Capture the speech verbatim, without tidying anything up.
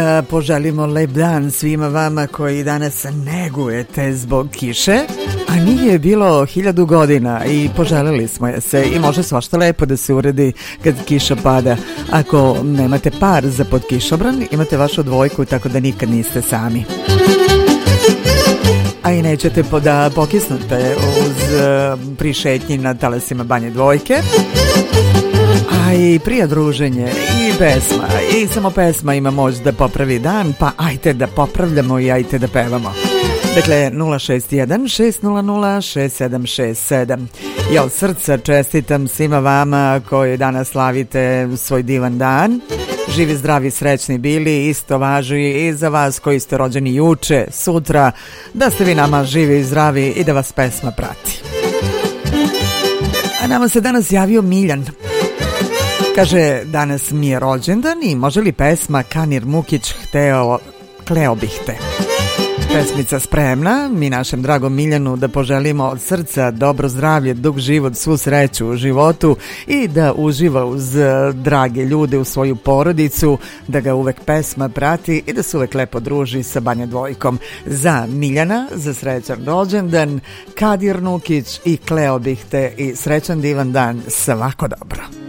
Poželimo lep dan svima vama koji danas negujete zbog kiše, a nije bilo hiljadu godina i poželili smo je se i može svašta lepo da se uredi kad kiša pada. Ako nemate par za pod kišobran, imate vašu dvojku, tako da nikad niste sami. A i nećete da pokisnute uz prišetnji na talasima Banje Dvojke. A i prija druženje i pesma, i samo pesma ima moć da popravi dan, pa ajte da popravljamo i ajte da pevamo. Dakle, nula šest jedan šest nula nula šest sedam šest sedam. Ja od srca čestitam svima vama koji danas slavite svoj divan dan. Živi, zdravi, srećni bili, isto važi i za vas koji ste rođeni juče, sutra, da ste vi nama živi i zdravi i da vas pesma prati. A nama se danas javio Miljan. Kaže, danas mi je rođendan i može li pesma Kanir Mukić hteo, kleo bih te. Pesmica spremna, mi našem dragom Miljanu da poželimo od srca dobro zdravlje, dug život, svu sreću u životu i da uživa uz drage ljude u svoju porodicu, da ga uvek pesma prati i da se uvek lepo druži sa Banja Dvojkom. Za Miljana, za srećan rođendan, Kadir Nukić i kleo bih te i srećan divan dan, svako dobro.